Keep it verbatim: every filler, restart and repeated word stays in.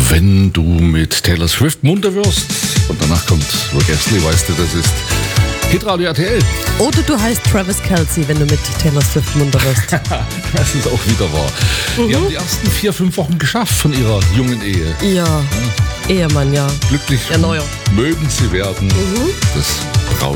Wenn du mit Taylor Swift munter wirst und danach kommt Rick Astley, weißt du, das ist Hitradio R T L. Oder du heißt Travis Kelce, wenn du mit Taylor Swift munter wirst. Das ist auch wieder wahr. Mhm. Die haben die ersten vier, fünf Wochen geschafft von ihrer jungen Ehe. Ja, ja. Ehemann, ja. Glücklich ja, neuer. mögen sie werden. Mhm. Das Braut.